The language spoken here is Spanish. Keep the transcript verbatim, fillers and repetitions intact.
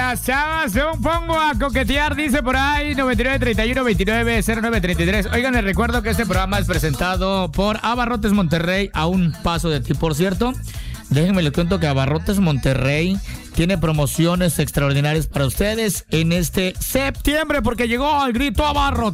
las chavas se pongo a coquetear, dice por ahí, noventa y nueve, treinta y uno, veintinueve, cero nueve, treinta y tres. Oigan, les recuerdo que este programa es presentado por Abarrotes Monterrey, a un paso de ti, por cierto. Déjenme les cuento que Abarrotes Monterrey tiene promociones extraordinarias para ustedes en este septiembre, porque llegó el grito Abarrotes.